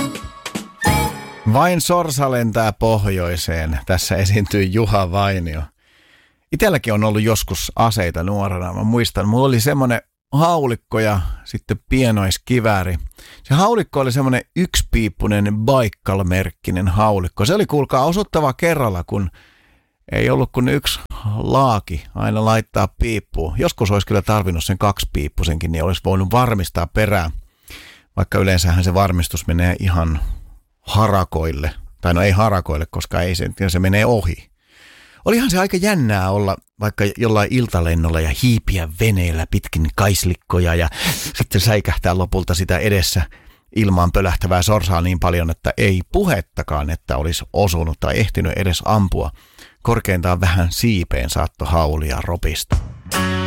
Vain sorsa lentää pohjoiseen. Tässä esiintyy Juha Vainio. Itselläkin on ollut joskus aseita nuorena. Mä muistan, mulla oli semmoinen haulikko ja sitten pienoiskivääri. Se haulikko oli semmoinen yksipiippunen Baikal-merkkinen haulikko. Se oli kuulkaa osuttava kerralla, kun ei ollut kuin yksi laaki aina laittaa piippuun. Joskus olisi kyllä tarvinnut sen kaksipiippusenkin, niin olisi voinut varmistaa perään. Vaikka yleensähän se varmistus menee ihan harakoille. Tai no ei harakoille, koska ei se menee ohi. Olihan se aika jännää olla vaikka jollain iltalennolla ja hiipiä veneellä pitkin kaislikkoja ja sitten säikähtää lopulta sitä edessä ilmaan pölähtävää sorsaa niin paljon, että ei puhettakaan, että olisi osunut tai ehtinyt edes ampua. Korkeintaan vähän siipeen saatto haulia ropista.